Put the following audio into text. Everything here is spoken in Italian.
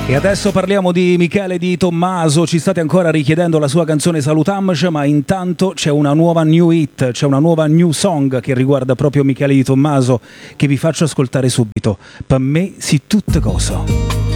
E adesso parliamo di Michele Di Tommaso, ci state ancora richiedendo la sua canzone Salutamc, ma intanto c'è una nuova new hit, c'è una nuova new song che riguarda proprio Michele Di Tommaso che vi faccio ascoltare subito. Per me si tutte cose.